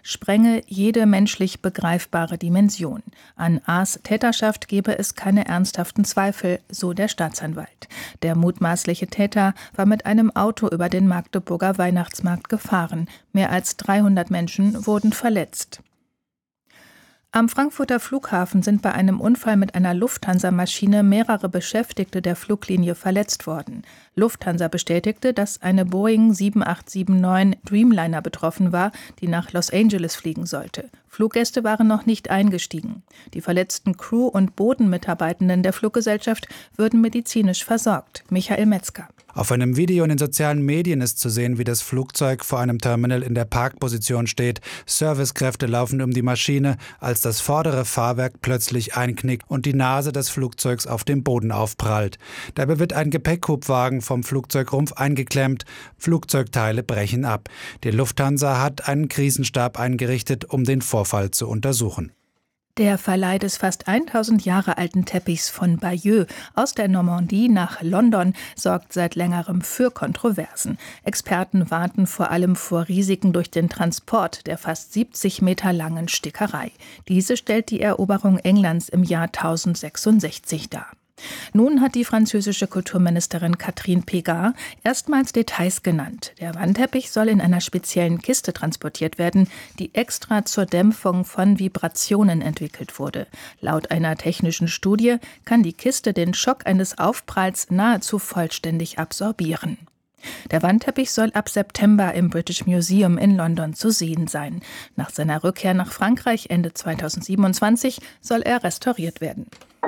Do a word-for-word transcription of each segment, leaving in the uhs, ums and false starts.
sprenge jede menschlich begreifbare Dimension. An A's Täterschaft gebe es keine ernsthaften Zweifel, so der Staatsanwalt. Der mutmaßliche Täter war mit einem Auto über den Magdeburger Weihnachtsmarkt gefahren. Mehr als dreihundert Menschen wurden verletzt. Am Frankfurter Flughafen sind bei einem Unfall mit einer Lufthansa-Maschine mehrere Beschäftigte der Fluglinie verletzt worden. Lufthansa bestätigte, dass eine Boeing sieben acht sieben neun Dreamliner betroffen war, die nach Los Angeles fliegen sollte. Fluggäste waren noch nicht eingestiegen. Die verletzten Crew- und Bodenmitarbeitenden der Fluggesellschaft würden medizinisch versorgt. Michael Metzger. Auf einem Video in den sozialen Medien ist zu sehen, wie das Flugzeug vor einem Terminal in der Parkposition steht. Servicekräfte laufen um die Maschine, als das vordere Fahrwerk plötzlich einknickt und die Nase des Flugzeugs auf dem Boden aufprallt. Dabei wird ein Gepäckhubwagen vom Flugzeugrumpf eingeklemmt. Flugzeugteile brechen ab. Die Lufthansa hat einen Krisenstab eingerichtet, um den Vorfall zu untersuchen. Der Verleih des fast tausend Jahre alten Teppichs von Bayeux aus der Normandie nach London sorgt seit längerem für Kontroversen. Experten warnten vor allem vor Risiken durch den Transport der fast siebzig Meter langen Stickerei. Diese stellt die Eroberung Englands im Jahr tausendsechsundsechzig dar. Nun hat die französische Kulturministerin Catherine Pégard erstmals Details genannt. Der Wandteppich soll in einer speziellen Kiste transportiert werden, die extra zur Dämpfung von Vibrationen entwickelt wurde. Laut einer technischen Studie kann die Kiste den Schock eines Aufpralls nahezu vollständig absorbieren. Der Wandteppich soll ab September im British Museum in London zu sehen sein. Nach seiner Rückkehr nach Frankreich Ende zweitausendsiebenundzwanzig soll er restauriert werden.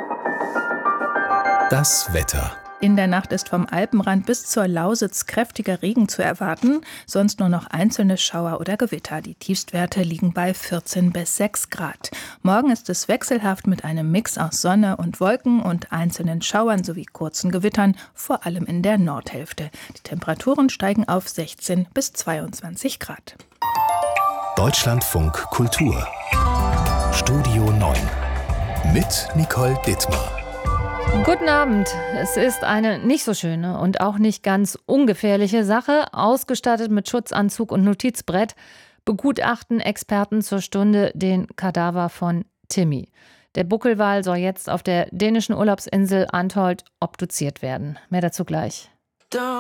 Das Wetter. In der Nacht ist vom Alpenrand bis zur Lausitz kräftiger Regen zu erwarten, sonst nur noch einzelne Schauer oder Gewitter. Die Tiefstwerte liegen bei vierzehn bis sechs Grad. Morgen ist es wechselhaft mit einem Mix aus Sonne und Wolken und einzelnen Schauern sowie kurzen Gewittern, vor allem in der Nordhälfte. Die Temperaturen steigen auf sechzehn bis zweiundzwanzig Grad. Deutschlandfunk Kultur. Studio neun mit Nicole Dittmar. Guten Abend. Es ist eine nicht so schöne und auch nicht ganz ungefährliche Sache. Ausgestattet mit Schutzanzug und Notizbrett begutachten Experten zur Stunde den Kadaver von Timmy. Der Buckelwal soll jetzt auf der dänischen Urlaubsinsel Antholt obduziert werden. Mehr dazu gleich.